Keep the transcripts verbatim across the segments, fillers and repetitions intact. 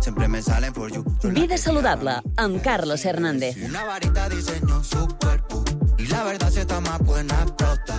siempre me salen for you. Vida saludable, amb Carlos Hernández. Una varita diseñó su cuerpo y la verdad si está más buena explota.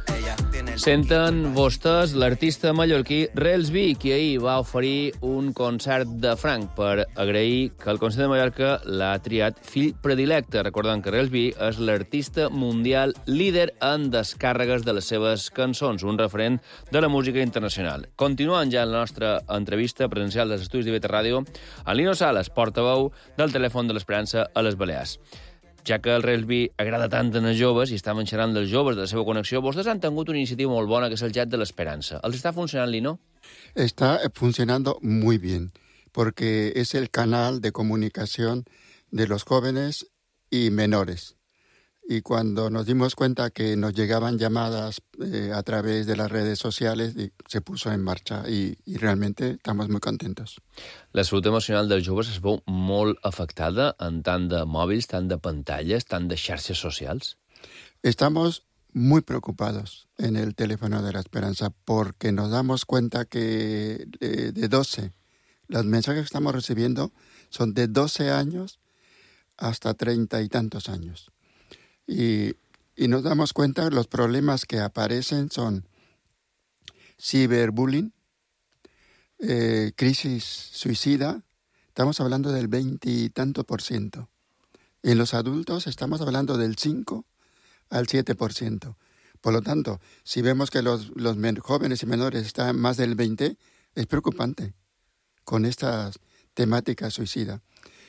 Senten vostès l'artista mallorquí Relsby, qui ahir va oferir un concert de franc per agrair que el Consell de Mallorca l'ha triat fill predilecte. Recordem que Relsby és l'artista mundial líder en descàrregues de les seves cançons, un referent de la música internacional. Continuant ja la nostra entrevista presencial dels estudis d'I V T Ràdio, en Lino Sales, portaveu del Telèfon de l'Esperança a les Balears. Ja que el Relsby agrada tant als joves i estaven xerrant dels joves, de la seva connexió, vostès han tingut una iniciativa molt bona, que és el Jet de l'Esperança. ¿Els està funcionant, Lino? Está funcionando muy bien, porque es el canal de comunicación de los jóvenes y menores. Y cuando nos dimos cuenta que nos llegaban llamadas eh, a través de las redes sociales, y se puso en marcha y, y realmente estamos muy contentos. La salut emocional dels joves es veu molt afectada en tant de mòbils, tant de pantalles, tant de xarxes socials? Estamos muy preocupados en el Teléfono de la Esperanza porque nos damos cuenta que eh, de doce, los mensajes que estamos recibiendo son de doce años hasta treinta y tantos años. Y, y nos damos cuenta que los problemas que aparecen son ciberbullying, eh, crisis suicida, estamos hablando del veintitanto por ciento. En los adultos estamos hablando del cinco al siete por ciento. Por lo tanto, si vemos que los, los men- jóvenes y menores están más del veinte, es preocupante con estas temáticas suicidas.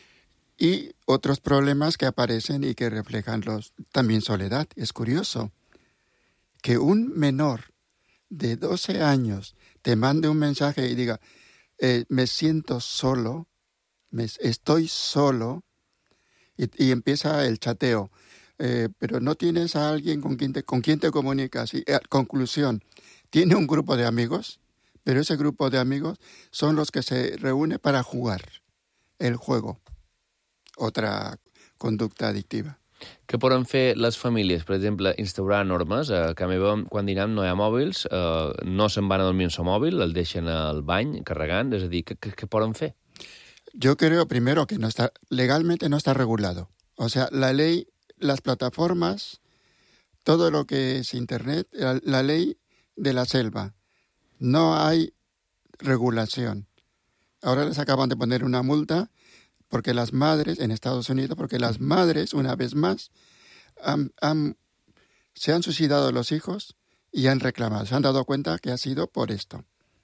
Y otros problemas que aparecen y que reflejan los, también soledad. Es curioso que un menor de doce años te mande un mensaje y diga, eh, me siento solo, me, estoy solo, y, y empieza el chateo. Eh, pero no tienes a alguien con quien te, con quien te comunicas. Y, eh, conclusión, tiene un grupo de amigos, pero ese grupo de amigos son los que se reúnen para jugar el juego. Otra conducta adictiva. Què poden fer les famílies? Per exemple, instaurar normes. A casa meva, quan dinem, no hi ha mòbils, eh, no se'n van a dormir en el mòbil, el deixen al bany carregant. És a dir, què, què, què poden fer? Yo creo, primero, que no está, legalmente no está regulado. O sea, la ley, las plataformas, todo lo que es Internet, la, la ley de la selva. No hay regulación. Ahora les acaban de poner una multa porque las madres, en Estados Unidos, porque las madres, una vez más, han, han, se han suicidado los hijos y han reclamado. Se han dado cuenta que ha sido por esto.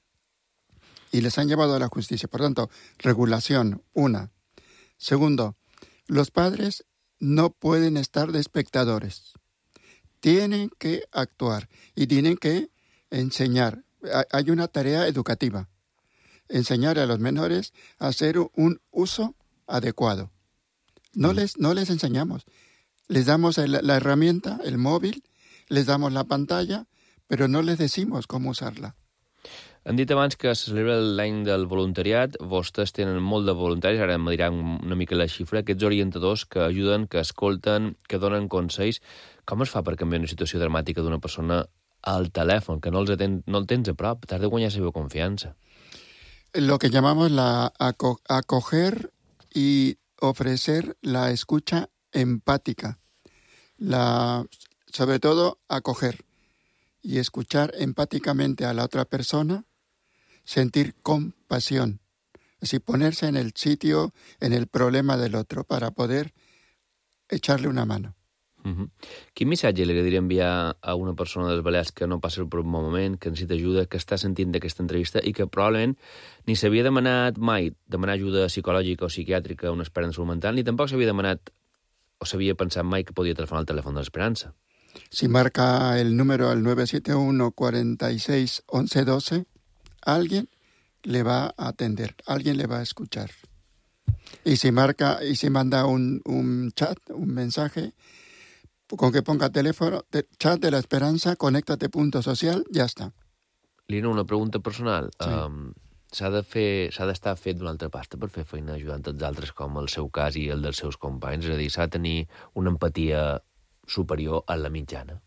Y les han llevado a la justicia. Por tanto, regulación, una. Segundo, los padres no pueden estar de espectadores. Tienen que actuar y tienen que enseñar. Hay una tarea educativa. Enseñar a los menores a hacer un uso adecuado. No les, no les enseñamos. Les damos el, la herramienta, el móvil, les damos la pantalla, però no les decimos cómo usarla. Han dit abans que se celebra l'any del voluntariat. Vostès tenen molt de voluntaris, ara em diran una mica la xifra, aquests orientadors que ajuden, que escolten, que donen consells. Com es fa per canviar una situació dramàtica d'una persona al telèfon, que no, els atén, no el tens a prop? T'has de guanyar la seva confiança. Lo que llamamos la aco- acoger y ofrecer la escucha empática. La, sobre todo, acoger y escuchar empáticamente a la otra persona, sentir compasión. Es decir, ponerse en el sitio, en el problema del otro, para poder echarle una mano. Uh-huh. Quin missatge li agradaria enviar a una persona dels Balears que no passa per un bon moment, que necessita ajuda, que està sentint d'aquesta entrevista i que probablement ni s'havia demanat mai demanar ajuda psicològica o psiquiàtrica a una esperança mental, ni tampoc s'havia demanat o s'havia pensat mai que podia telefonar al telèfon de l'Esperança? Si marca el número al nueve siete uno, cuarenta y seis, once, doce, alguien le va a atender, alguien le va a escuchar. Y si marca, y si manda un, un chat, un mensaje, con que ponga teléfono, te, chat de la Esperanza, conéctate punto social, ja està. Lina, una pregunta personal. Sí. Um, s'ha de fer, s'ha d'estar fet d'una altra pasta per fer feina ajudant els altres, com el seu cas i el dels seus companys? És a dir, s'ha de tenir una empatia superior a la mitjana.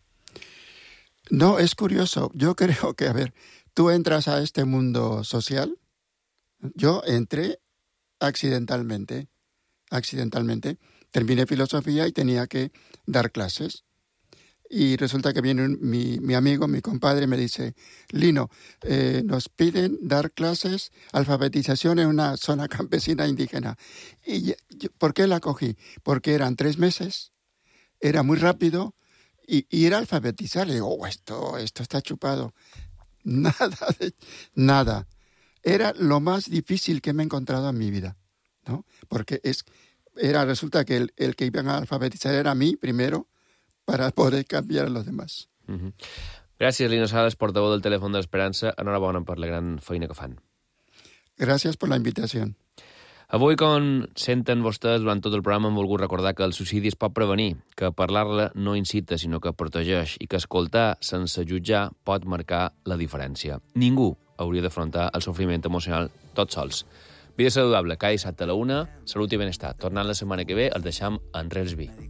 No, es curioso. Yo creo que, a ver, tú entras a este mundo social. Yo entré accidentalmente. Accidentalmente. Terminé filosofía y tenía que dar clases. Y resulta que viene un, mi, mi amigo, mi compadre, me dice, Lino, eh, nos piden dar clases, alfabetización en una zona campesina indígena. ¿Y yo, por qué la cogí? Porque eran tres meses, era muy rápido, y, y era alfabetizar. Le digo, oh, esto, esto está chupado. Nada, de, nada. Era lo más difícil que me he encontrado en mi vida, ¿no? Porque es, era, resulta que el, el que iban a alfabetizar era a mí primero, para poder canviar a los demás. Mm-hmm. Gràcies, Lino Sales, portaveu del Telèfon de l'Esperança. Enhorabona per la gran feina que fan. Gràcies per la invitació. Avui, com senten vostès durant tot el programa, hem volgut recordar que el suïcidi es pot prevenir, que parlar-la no incita, sinó que protegeix, i que escoltar sense jutjar pot marcar la diferència. Ningú hauria d'afrontar el sofriment emocional tots sols. Vida saludable, cada dissabte a la una, salut i benestar. Tornant la setmana que ve, el deixam en Rels Vi.